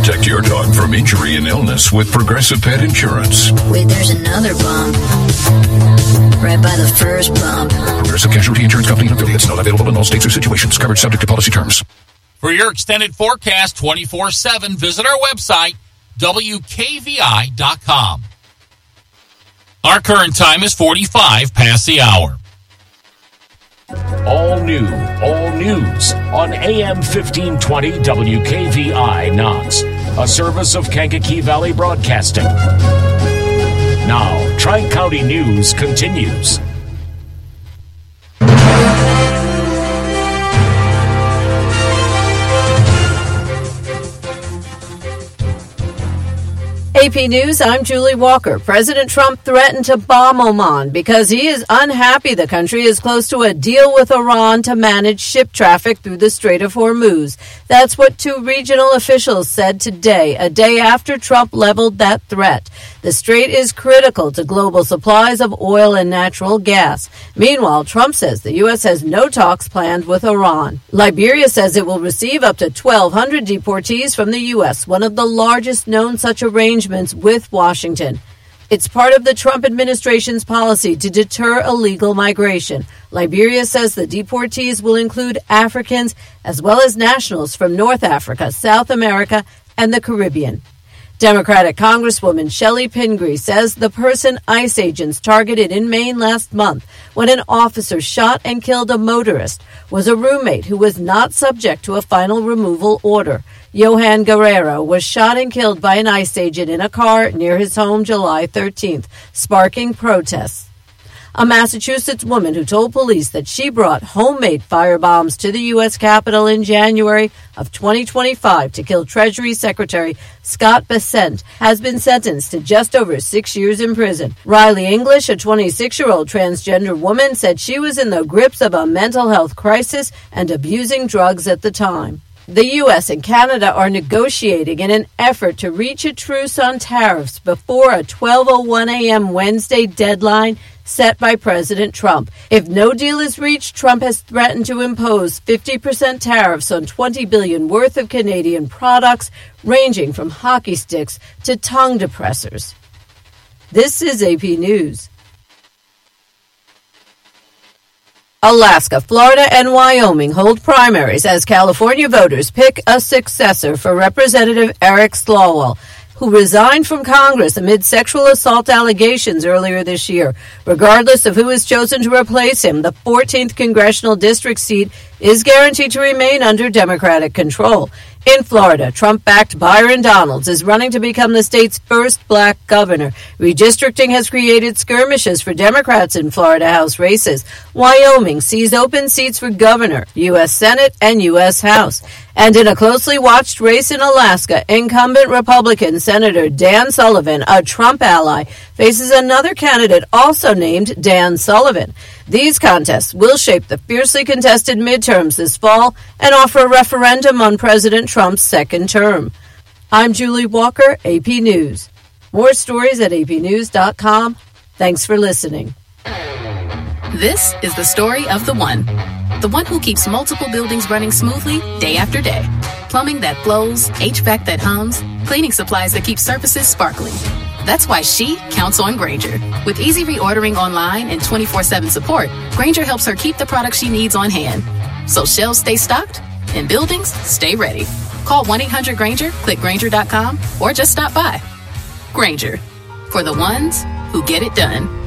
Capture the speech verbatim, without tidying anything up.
Protect your dog from injury and illness with Progressive Pet Insurance. Wait, there's another bump. Right by the first bump. Progressive Casualty Insurance Company and affiliates. Not available in all states or situations. Coverage subject to policy terms. For your extended forecast twenty-four seven, visit our website, W K V I dot com. Our current time is forty-five past the hour. All new, all news on A M fifteen twenty W K V I Knox, a service of Kankakee Valley Broadcasting. Now, Tri-County News continues. A P News, I'm Julie Walker. President Trump threatened to bomb Oman because he is unhappy the country is close to a deal with Iran to manage ship traffic through the Strait of Hormuz. That's what two regional officials said today, a day after Trump leveled that threat. The strait is critical to global supplies of oil and natural gas. Meanwhile, Trump says the U S has no talks planned with Iran. Liberia says it will receive up to twelve hundred deportees from the U S, one of the largest known such arrangements with Washington. It's part of the Trump administration's policy to deter illegal migration. Liberia says the deportees will include Africans as well as nationals from North Africa, South America, and the Caribbean. Democratic Congresswoman Shelley Pingree says the person ICE agents targeted in Maine last month when an officer shot and killed a motorist was a roommate who was not subject to a final removal order. Johan Guerrero was shot and killed by an ICE agent in a car near his home July thirteenth, sparking protests. A Massachusetts woman who told police that she brought homemade firebombs to the U S Capitol in January of twenty twenty-five to kill Treasury Secretary Scott Bessent has been sentenced to just over six years in prison. Riley English, a twenty-six-year-old transgender woman, said she was in the grips of a mental health crisis and abusing drugs at the time. The U S and Canada are negotiating in an effort to reach a truce on tariffs before a twelve oh one a.m. Wednesday deadline set by President Trump. If no deal is reached, Trump has threatened to impose fifty percent tariffs on twenty billion dollars worth of Canadian products, ranging from hockey sticks to tongue depressors. This is A P News. Alaska, Florida, and Wyoming hold primaries as California voters pick a successor for Representative Eric Swalwell, who resigned from Congress amid sexual assault allegations earlier this year. Regardless of who is chosen to replace him, the fourteenth congressional district seat is guaranteed to remain under Democratic control. In Florida, Trump-backed Byron Donalds is running to become the state's first black governor. Redistricting has created skirmishes for Democrats in Florida House races. Wyoming sees open seats for governor, U S Senate, and U S House. And in a closely watched race in Alaska, incumbent Republican Senator Dan Sullivan, a Trump ally, faces another candidate also named Dan Sullivan. These contests will shape the fiercely contested midterms this fall and offer a referendum on President Trump's second term. I'm Julie Walker, A P News. More stories at A P news dot com. Thanks for listening. This is the story of the one. The one who keeps multiple buildings running smoothly day after day. Plumbing that flows, H V A C that hums, cleaning supplies that keep surfaces sparkling. That's why she counts on Grainger. With easy reordering online and twenty-four seven support, Grainger helps her keep the products she needs on hand. So shelves stay stocked and buildings stay ready. Call one eight hundred Grainger, click Grainger dot com, or just stop by. Grainger, for the ones who get it done.